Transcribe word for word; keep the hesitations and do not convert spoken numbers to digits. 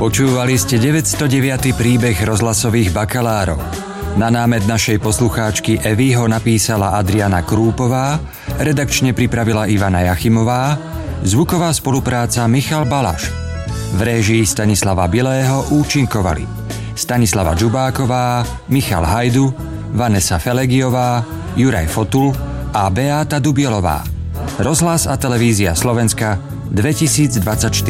Počúvali ste deväťstodeviaty príbeh rozhlasových bakalárov. Na námed našej poslucháčky Evy ho napísala Adriana Krúpová, redakčne pripravila Ivana Jachimová, zvuková spolupráca Michal Balaš. V réžii Stanislava Bilého účinkovali Stanislava Džubáková, Michal Hajdu, Vanessa Felegiová, Juraj Fotul a Beáta Dubielová. Rozhlas a televízia Slovenska dvetisícdvadsaťštyri.